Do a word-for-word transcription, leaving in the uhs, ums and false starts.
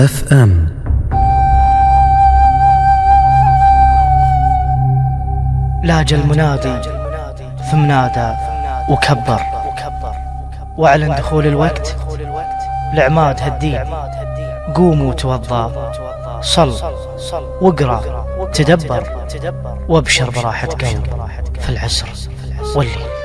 اف ام. لاج المنادي ثم نادى وكبر واعلن دخول الوقت لعماد هالدين. قوموا توضى، صل واقرأ تدبر وابشر براحة قلب في العسر والليل.